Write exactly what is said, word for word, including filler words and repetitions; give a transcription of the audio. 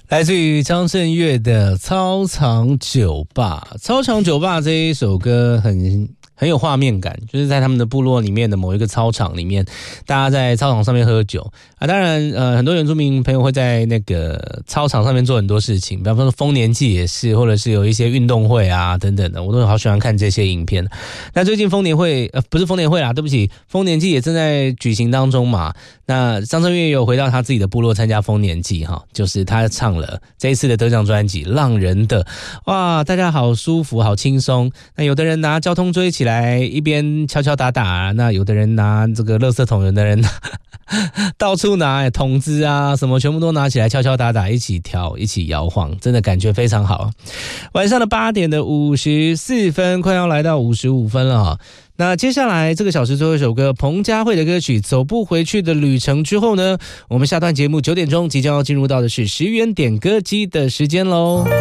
来自于张震岳的操场酒吧。操场酒吧这一首歌很很有画面感，就是在他们的部落里面的某一个操场里面，大家在操场上面喝酒啊。当然，呃，很多原住民朋友会在那个操场上面做很多事情，比方说丰年祭也是，或者是有一些运动会啊等等的，我都好喜欢看这些影片。那最近丰年会，呃，不是丰年会啦，对不起，丰年祭也正在举行当中嘛。那张震岳也有回到他自己的部落参加丰年祭哈，就是他唱了这一次的得奖专辑《浪人的》，哇，大家好舒服，好轻松。那有的人拿交通锥起来，一边敲敲打打，那有的人拿这个垃圾桶，有的人拿到处拿桶子啊，什么全部都拿起来敲敲打打，一起跳，一起摇晃，真的感觉非常好。晚上的八点的五十四分，快要来到五十五分了哈。那接下来这个小时最后一首歌，彭佳慧的歌曲《走不回去的旅程》之后呢，我们下段节目九点钟即将要进入到的是十元点歌机的时间咯。